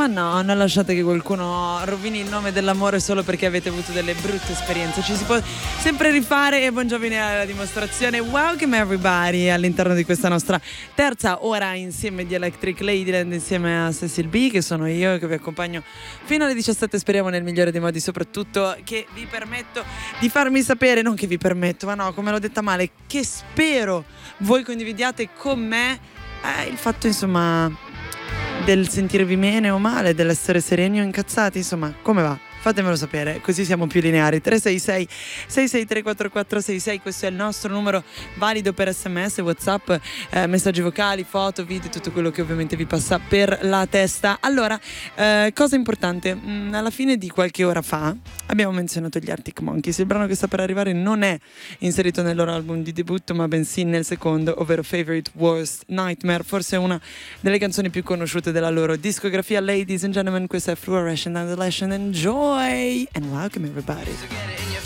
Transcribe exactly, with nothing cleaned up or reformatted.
Ma no, non lasciate che qualcuno rovini il nome dell'amore solo perché avete avuto delle brutte esperienze. Ci si può sempre rifare e Bon Jovi ne è la dimostrazione. Welcome everybody all'interno di questa nostra terza ora insieme di Electric Ladyland, insieme a Cecil B, che sono io, che vi accompagno fino alle diciassette, speriamo nel migliore dei modi, soprattutto che vi permetto di farmi sapere, non che vi permetto, ma no, come l'ho detta male, che spero voi condividiate con me eh, il fatto, insomma, del sentirvi bene o male, dell'essere sereni o incazzati, insomma, come va? Fatemelo sapere, così siamo più lineari. Tre sei sei sei sei tre quattro quattro sei sei, questo è il nostro numero valido per sms, whatsapp, eh, messaggi vocali, foto, video, tutto quello che ovviamente vi passa per la testa. Allora, eh, cosa importante, mh, alla fine di qualche ora fa abbiamo menzionato gli Arctic Monkeys. Il brano che sta per arrivare non è inserito nel loro album di debutto, ma bensì nel secondo, ovvero Favorite Worst Nightmare, forse una delle canzoni più conosciute della loro discografia. Ladies and gentlemen, questa è Fluorescent Adolescent. Enjoy and welcome everybody.